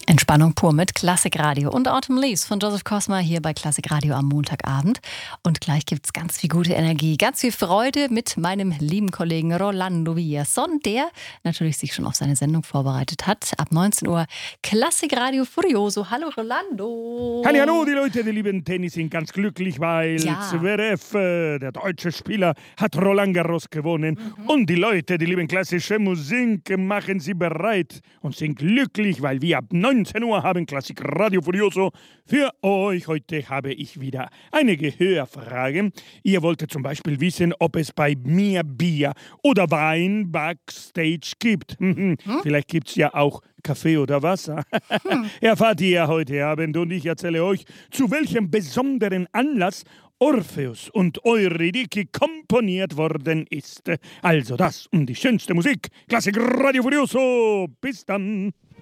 Entspannung pur mit Klassikradio und Autumn Leaves von Joseph Cosma hier bei Klassikradio am Montagabend. Und gleich gibt's ganz viel gute Energie, ganz viel Freude mit meinem lieben Kollegen Rolando Villazón, der natürlich sich schon auf seine Sendung vorbereitet hat. Ab 19 Uhr Klassikradio Furioso. Hallo Rolando. Hallo, die Leute, die lieben Tennis sind ganz glücklich, weil Ja. Zverev, der deutsche Spieler, hat Roland Garros gewonnen. Und die Leute, die lieben klassische Musik, machen sie bereit und sind glücklich, weil wir ab 19 Uhr haben Klassikradio Furioso für euch. Heute habe ich wieder einige Hörfragen. Ihr wolltet zum Beispiel wissen, ob es bei mir Bier oder Wein backstage gibt. Vielleicht gibt es ja auch Kaffee oder Wasser. Erfahrt ihr heute Abend und ich erzähle euch, zu welchem besonderen Anlass Orpheus und Eurydike komponiert worden ist. Also das und die schönste Musik. Klassikradio Furioso. Bis dann.